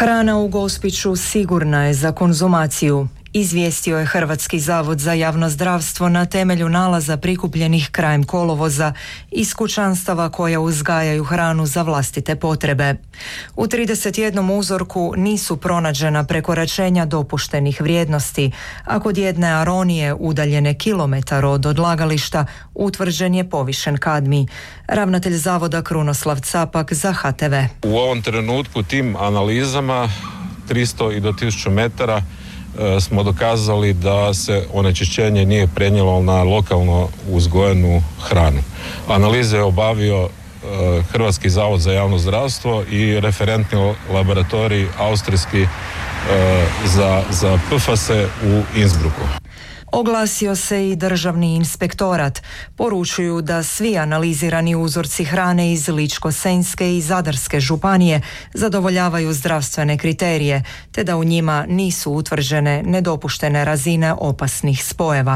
Hrana u Gospiću sigurna je za konzumaciju, izvijestio je Hrvatski zavod za javno zdravstvo na temelju nalaza prikupljenih krajem kolovoza iz kućanstava koja uzgajaju hranu za vlastite potrebe. U 31 uzorku nisu pronađena prekoračenja dopuštenih vrijednosti, a kod jedne aronije udaljene kilometar od odlagališta utvrđen je povišen kadmij. Ravnatelj zavoda Krunoslav Capak za HTV. U ovom trenutku tim analizama 300 i do 1000 metara smo dokazali da se onečišćenje nije prenijelo na lokalno uzgojenu hranu. Analize je obavio Hrvatski zavod za zdravstvo i referentni laboratorij austrijski za PFAS-e u Innsbrucku. Oglasio se i Državni inspektorat. Poručuju da svi analizirani uzorci hrane iz Ličko-senjske i Zadarske županije zadovoljavaju zdravstvene kriterije, te da u njima nisu utvrđene nedopuštene razine opasnih spojeva.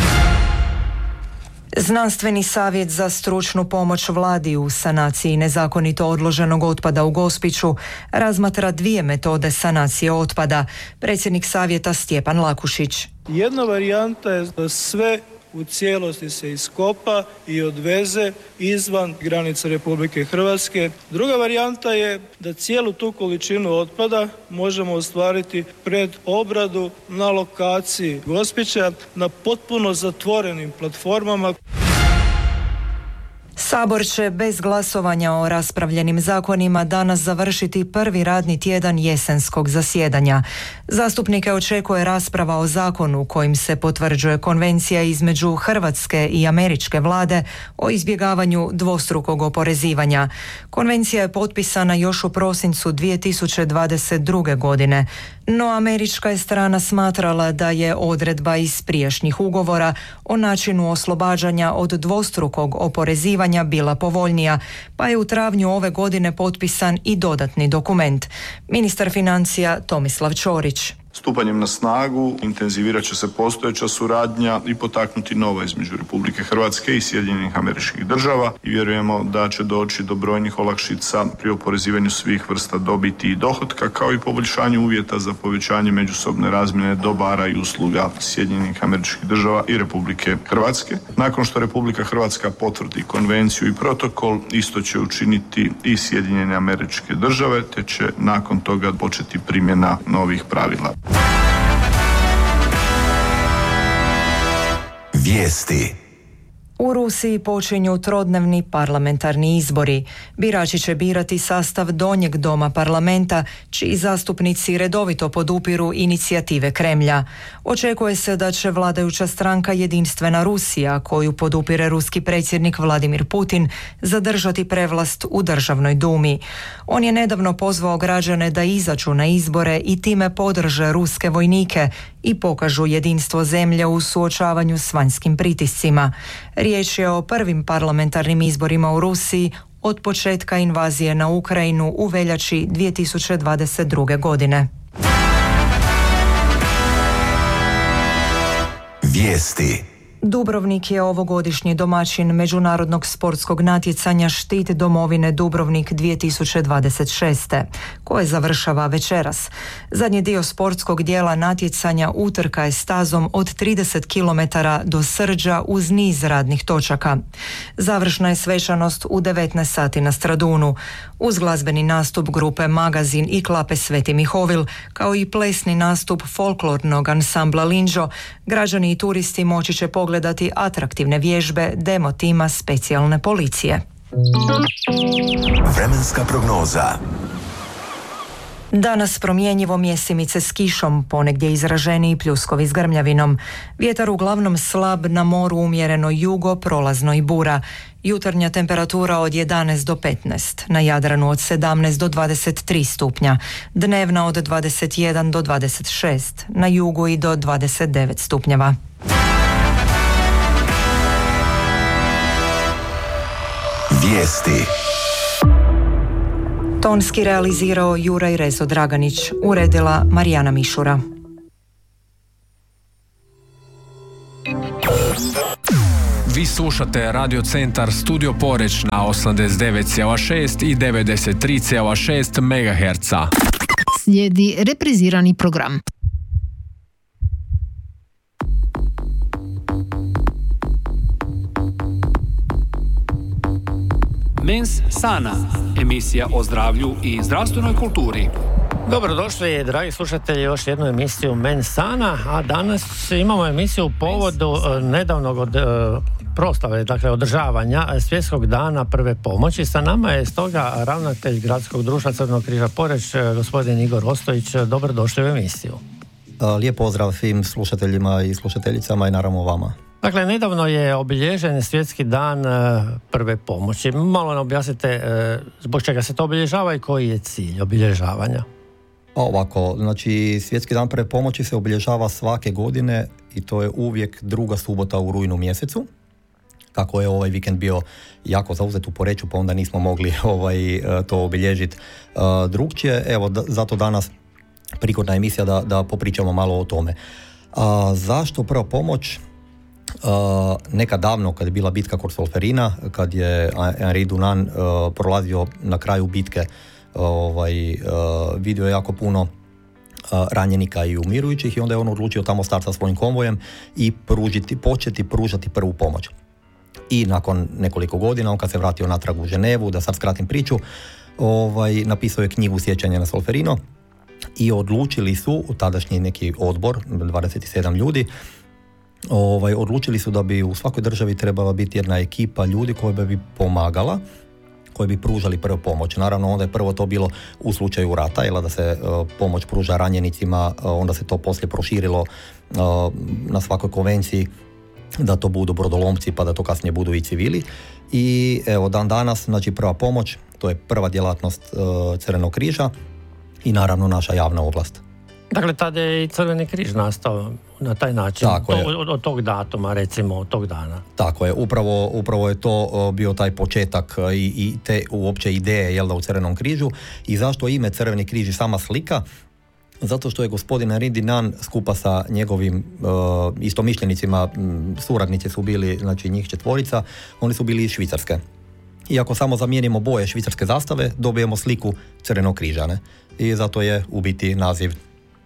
Znanstveni savjet za stručnu pomoć vladi u sanaciji nezakonito odloženog otpada u Gospiću razmatra 2 metode sanacije otpada. Predsjednik savjeta Stjepan Lakušić. Jedna varijanta je da sve u cijelosti se iskopa i odveze izvan granica Republike Hrvatske. Druga varijanta je da cijelu tu količinu otpada možemo ostvariti pred obradu na lokaciji Gospića na potpuno zatvorenim platformama. Sabor će bez glasovanja o raspravljenim zakonima danas završiti prvi radni tjedan jesenskog zasjedanja. Zastupnike očekuje rasprava o zakonu kojim se potvrđuje konvencija između Hrvatske i američke vlade o izbjegavanju dvostrukog oporezivanja. Konvencija je potpisana još u prosincu 2022. godine, no američka je strana smatrala da je odredba iz prijašnjih ugovora o načinu oslobađanja od dvostrukog oporezivanja bila povoljnija, pa je u travnju ove godine potpisan i dodatni dokument. Ministar financija Tomislav Ćorić. Stupanjem na snagu intenzivirat će se postojeća suradnja i potaknuti nova između Republike Hrvatske i Sjedinjenih Američkih Država i vjerujemo da će doći do brojnih olakšica pri oporezivanju svih vrsta dobiti i dohotka, kao i poboljšanju uvjeta za povećanje međusobne razmjene dobara i usluga Sjedinjenih Američkih Država i Republike Hrvatske. Nakon što Republika Hrvatska potvrdi konvenciju i protokol, isto će učiniti i Sjedinjene Američke Države, te će nakon toga početi primjena novih pravila. Vijesti. U Rusiji počinju trodnevni parlamentarni izbori. Birači će birati sastav donjeg doma parlamenta, čiji zastupnici redovito podupiru inicijative Kremlja. Očekuje se da će vladajuća stranka Jedinstvena Rusija, koju podupire ruski predsjednik Vladimir Putin, zadržati prevlast u Državnoj dumi. On je nedavno pozvao građane da izađu na izbore i time podrže ruske vojnike i pokažu jedinstvo zemlje u suočavanju s vanjskim pritiscima. Riječ je o prvim parlamentarnim izborima u Rusiji od početka invazije na Ukrajinu u veljači 2022. godine. Vijesti. Dubrovnik je ovogodišnji domaćin međunarodnog sportskog natjecanja Štit domovine Dubrovnik 2026. koje završava večeras. Zadnji dio sportskog dijela natjecanja utrka je stazom od 30 km do Srđa uz niz radnih točaka. Završna je svečanost u 19 sati na Stradunu. Uz glazbeni nastup grupe Magazin i Klape Sveti Mihovil, kao i plesni nastup folklornog ansambla Linđo, građani i turisti moći će pogledati atraktivne vježbe demo tima specijalne policije. Vremenska prognoza. Danas promjenjivo mjesimice s kišom, ponegdje izraženiji pljuskovi s grmljavinom. Vjetar uglavnom slab, na moru umjereno jugo, prolazno i bura. Jutarnja temperatura od 11 do 15, na Jadranu od 17 do 23 stupnja, dnevna od 21 do 26, na jugu i do 29 stupnjeva. Vijesti. Tonski realizirao Juraj Rezo Draganić, uredila Marijana Mišura. Vi slušate Radio Centar Studio Poreć na 89,6 i 93,6 MHz. slijedi reprizirani program. Mens Sana, emisija o zdravlju i zdravstvenoj kulturi. Dobrodošli, dragi slušatelji, još jednu emisiju Mens Sana, a danas imamo emisiju u povodu nedavnog proslave, dakle održavanja Svjetskog dana prve pomoći. Sa nama je stoga ravnatelj Gradskog društva Crvenog križa Poreč, gospodin Igor Ostojić. Dobrodošli u emisiju. Lijep pozdrav svim slušateljima i slušateljicama i naravno vama. Dakle, nedavno je obilježen Svjetski dan prve pomoći. Malo nam objasnite zbog čega se to obilježava i koji je cilj obilježavanja. Ovako, znači Svjetski dan prve pomoći se obilježava svake godine i to je uvijek druga subota u rujnu mjesecu. Kako je ovaj vikend bio jako zauzet u Poreču, pa onda nismo mogli to obilježiti drugčije. Evo, zato danas prigodna emisija da popričamo malo o tome. Zašto prva pomoć? Nekad davno, kad je bila bitka kod Solferina, kad je Henri Dunant prolazio na kraju bitke, vidio je jako puno ranjenika i umirujućih i onda je on odlučio tamo stati sa svojim konvojem i početi pružati prvu pomoć. I nakon nekoliko godina, on kad se vratio natrag u Ženevu, da sad skratim priču, napisao je knjigu Sjećanje na Solferino i odlučili su, tadašnji neki odbor, 27 ljudi, odlučili su da bi u svakoj državi trebala biti jedna ekipa ljudi koja bi pomagala, koji bi pružali prvu pomoć. Naravno, onda je prvo to bilo u slučaju rata, da se pomoć pruža ranjenicima, onda se to poslije proširilo na svakoj konvenciji da to budu brodolomci, pa da to kasnije budu i civili. I evo, dan danas, znači prva pomoć, to je prva djelatnost Crvenog križa i naravno naša javna ovlast. Dakle, tada je i Crveni križ nastao na taj način, od tog datuma, recimo, od tog dana. Tako je, upravo je to bio taj početak i te uopće ideje, da u Crvenom križu. I zašto ime Crveni križ i sama slika? Zato što je gospodin Henri Dunant skupa sa njegovim istomišljenicima, suradnici su bili, znači njih 4, oni su bili iz Švicarske. I ako samo zamijenimo boje švicarske zastave, dobijemo sliku Crvenog križa, ne? I zato je u biti naziv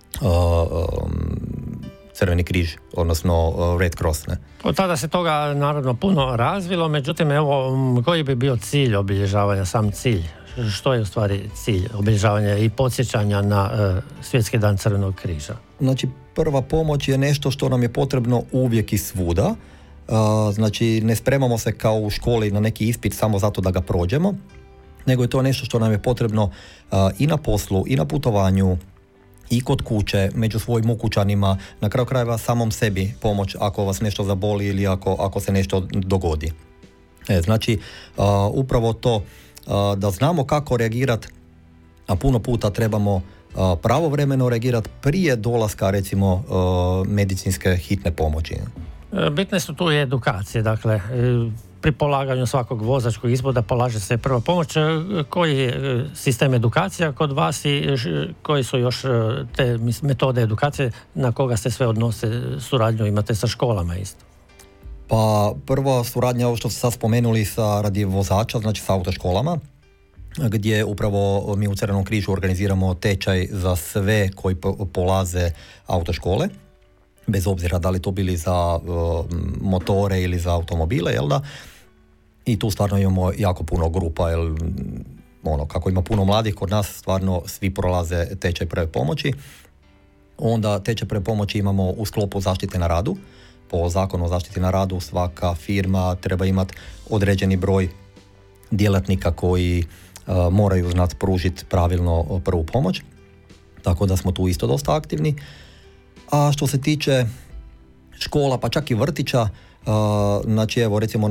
Crveni križ, odnosno Red Cross, ne? Od tada se toga naravno puno razvilo, međutim, evo, koji bi bio cilj obilježavanja, sam cilj? Što je u stvari cilj obilježavanja i podsjećanja na Svjetski dan Crvenog križa? Znači, prva pomoć je nešto što nam je potrebno uvijek i svuda. Znači, ne spremamo se kao u školi na neki ispit samo zato da ga prođemo, nego je to nešto što nam je potrebno i na poslu, i na putovanju, i kod kuće, među svojim ukućanima, na kraju krajeva samom sebi pomoć ako vas nešto zaboli ili ako se nešto dogodi. Znači, upravo to da znamo kako reagirati, a puno puta trebamo pravovremeno reagirati prije dolaska, recimo, medicinske hitne pomoći. Bitne su tu i edukacije, dakle, pri polaganju svakog vozačkog ispita polaže se prva pomoć. Koji je sistem edukacija kod vas i koji su još te metode edukacije, na koga se sve odnose, suradnju imate sa školama isto? Pa prva suradnja, ovo što ste sad spomenuli, radi vozača, znači sa autoškolama, gdje upravo mi u Crvenom križu organiziramo tečaj za sve koji polaze autoškole, bez obzira da li to bili za motore ili za automobile, jel da? I tu stvarno imamo jako puno grupa, kako ima puno mladih kod nas, stvarno svi prolaze tečaj prve pomoći. Onda tečaj prve pomoći imamo u sklopu zaštite na radu. Po zakonu o zaštiti na radu svaka firma treba imati određeni broj djelatnika koji moraju znati pružiti pravilno prvu pomoć. Tako da smo tu isto dosta aktivni. A što se tiče škola, pa čak i vrtića, znači evo recimo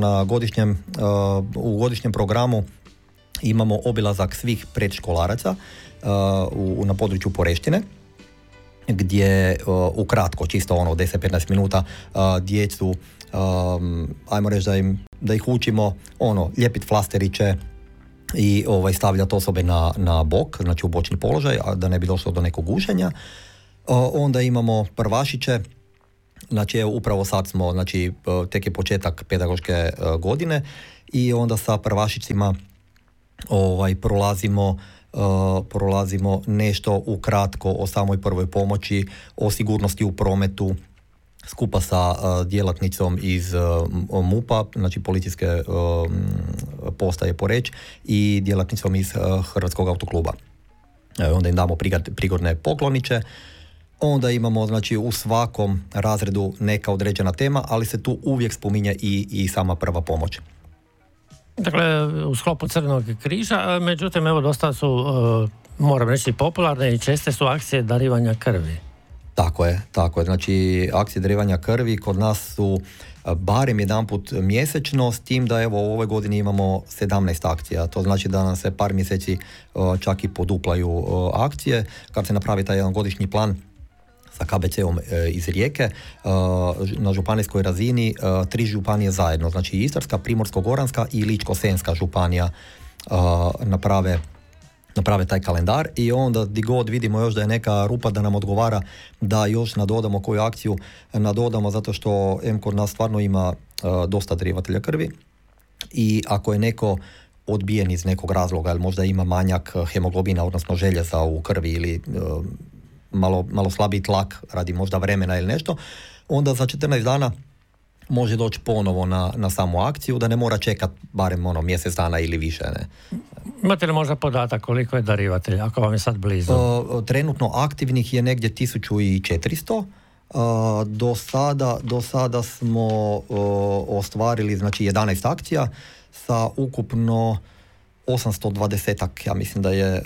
u godišnjem programu imamo obilazak svih predškolaraca na području Poreštine, gdje ukratko, čisto 10-15 minuta, djecu, ajmo reći da ih učimo lijepiti flasteriće i stavljati osobe na bok, znači u bočni položaj, a da ne bi došlo do nekog gušenja. Onda imamo prvašiće, znači upravo sad smo, znači tek je početak pedagoške godine i onda sa prvašicima prolazimo prolazimo nešto ukratko o samoj prvoj pomoći, o sigurnosti u prometu, skupa sa djelatnicom iz MUP-a, znači policijske postaje Poreč, i djelatnicom iz Hrvatskog autokluba. Onda im damo prigodne pokloniće. Onda imamo, znači, u svakom razredu neka određena tema, ali se tu uvijek spominje i sama prva pomoć. Dakle, u sklopu Crvenog križa, međutim, evo, dosta su, moram reći, popularne i česte su akcije darivanja krvi. Tako je. Znači, akcije darivanja krvi kod nas su barem jedanput mjesečno, s tim da evo u ovoj godini imamo 17 akcija. To znači da nam se par mjeseci čak i poduplaju akcije. Kad se napravi taj jedan godišnji plan sa KBC-om iz Rijeke, na županijskoj razini 3 županije zajedno, znači Istarska, Primorsko-goranska i Ličko-senjska županija naprave taj kalendar, i onda di god vidimo još da je neka rupa da nam odgovara da još nadodamo koju akciju nadodamo, zato što kod nas stvarno ima dosta darivatelja krvi, i ako je neko odbijen iz nekog razloga, ili možda ima manjak hemoglobina, odnosno željeza u krvi, ili malo slabiji tlak radi možda vremena ili nešto, onda za 14 dana može doći ponovo na samu akciju, da ne mora čekati barem mjesec dana ili više. Ne? Imate li možda podatak koliko je darivatelja, ako vam je sad blizu? Trenutno aktivnih je negdje 1400. Do sada smo ostvarili, znači, 11 akcija sa ukupno 820-ak, ja mislim da je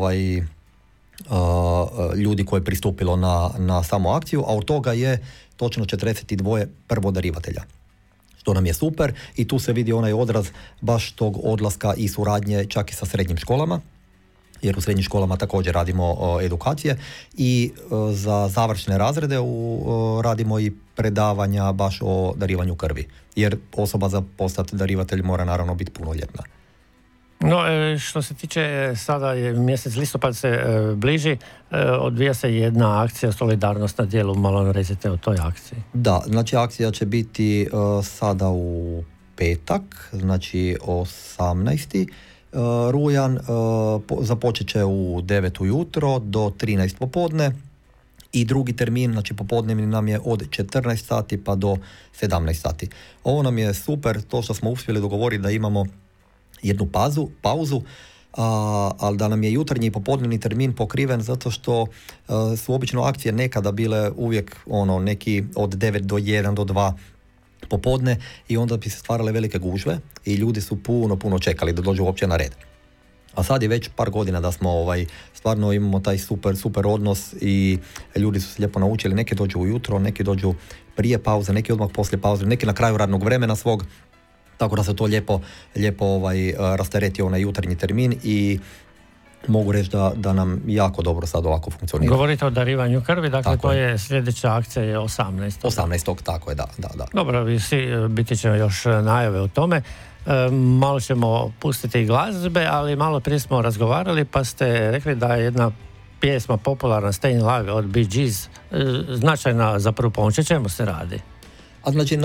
ljudi koji je pristupilo na samu akciju, a od toga je točno 42 prvodarivatelja, što nam je super, i tu se vidi onaj odraz baš tog odlaska i suradnje čak i sa srednjim školama, jer u srednjim školama također radimo edukacije, i za završne razrede radimo i predavanja baš o darivanju krvi, jer osoba za postati darivatelj mora naravno biti punoljetna. No, što se tiče, sada je mjesec listopad se bliži, odvija se jedna akcija Solidarnost na djelu, malo recite o toj akciji. Da, znači akcija će biti sada u petak, znači 18. rujan, započet će u 9 ujutro do 13 popodne, i drugi termin, znači popodnevni, nam je od 14 sati pa do 17 sati. Ovo nam je super, to što smo uspjeli dogovoriti da imamo jednu pauzu, ali da nam je jutarnji i popodnevni termin pokriven, zato što su obično akcije nekada bile uvijek neki od 9 do 1 do 2 popodne, i onda bi se stvarale velike gužve i ljudi su puno čekali da dođu uopće na red. A sad je već par godina da smo stvarno imamo taj super odnos, i ljudi su se lijepo naučili, neki dođu ujutro, neki dođu prije pauze, neki odmah poslije pauze, neki na kraju radnog vremena svog. Tako da se to lijepo rastereti onaj jutarnji termin, i mogu reći da nam jako dobro sad ovako funkcionira. Govorite o darivanju krvi, dakle tako to je sljedeća akcija je 18. Tako je, da. Dobro, biti će još najave o tome. Malo ćemo pustiti i glazbe, ali malo prije smo razgovarali, pa ste rekli da je jedna pjesma popularna, Stayin' Alive od Bee Gees, značajna za prvu pomoć. O čemu se radi? A znači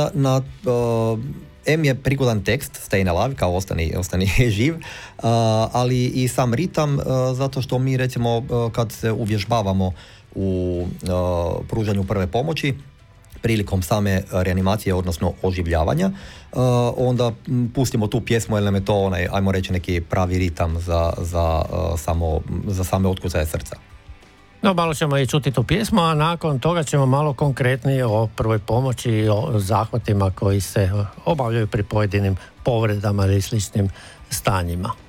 M je prigodan tekst, Stayin' Alive, kao ostani živ, ali i sam ritam, zato što mi, recimo, kad se uvježbavamo u pružanju prve pomoći, prilikom same reanimacije, odnosno oživljavanja, onda pustimo tu pjesmu, jer nam je to ajmo reći, neki pravi ritam za same otkucaje srca. No, malo ćemo i čuti tu pjesmu, a nakon toga ćemo malo konkretnije o prvoj pomoći i o zahvatima koji se obavljaju pri pojedinim povredama ili sličnim stanjima.